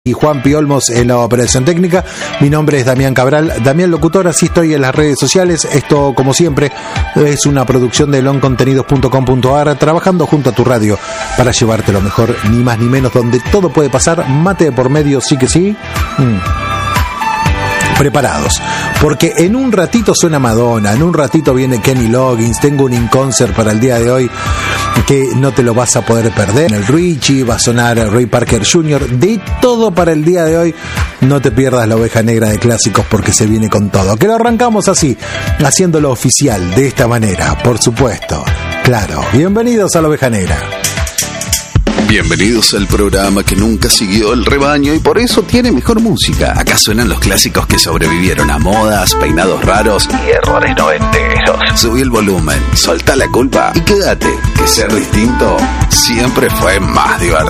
Y Juan Piolmos en la operación técnica. Mi nombre es Damián Cabral, Damián Locutor, así estoy en las redes sociales. Esto, como siempre, es una producción de eloncontenidos.com.ar, trabajando junto a tu radio para llevarte lo mejor, ni más ni menos, donde todo puede pasar, mate de por medio, sí que sí. Preparados, porque en un ratito suena Madonna, en un ratito viene Kenny Loggins, tengo un in-concert para el día de hoy que no te lo vas a poder perder. El Richie, va a sonar Ray Parker Jr., de todo para el día de hoy. No te pierdas la oveja negra de clásicos porque se viene con todo. Que lo arrancamos así, haciéndolo oficial, de esta manera, por supuesto. Claro, bienvenidos a la oveja negra. Bienvenidos al programa que nunca siguió el rebaño y por eso tiene mejor música. Acá suenan los clásicos que sobrevivieron a modas, peinados raros y errores noventeros. Subí el volumen, soltá la culpa y quédate, que ser distinto siempre fue más divertido.